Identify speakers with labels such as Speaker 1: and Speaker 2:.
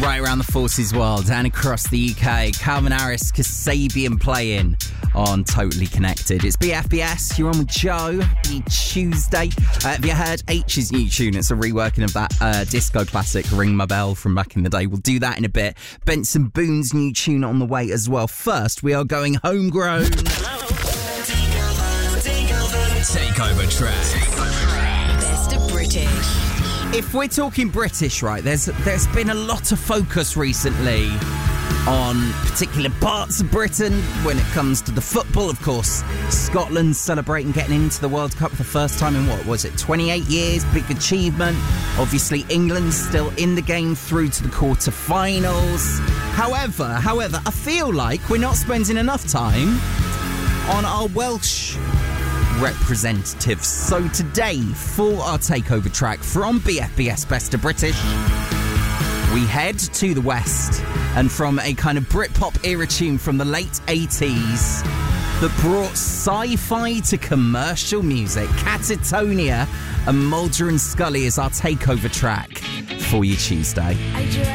Speaker 1: right around the Forces world and across the UK. Calvin Harris, Kasabian playing on Totally Connected. It's BFBS, you're on with Joe. Happy Tuesday. Have you heard H's new tune? It's a reworking of that disco classic, Ring My Bell, from back in the day. We'll do that in a bit. Benson Boone's new tune on the way as well. First, we are going homegrown.
Speaker 2: Takeover track.
Speaker 3: Best of British.
Speaker 1: If we're talking British, right, there's been a lot of focus recently on particular parts of Britain when it comes to the football. Of course, Scotland celebrating getting into the World Cup for the first time in, 28 years? Big achievement. Obviously, England's still in the game through to the quarterfinals. However, I feel like we're not spending enough time on our Welsh representatives. So today, for our takeover track from BFBS Best of British, we head to the West, and from a kind of Britpop era tune from the late 80s that brought sci-fi to commercial music, Catatonia and Mulder and Scully is our takeover track for your Tuesday.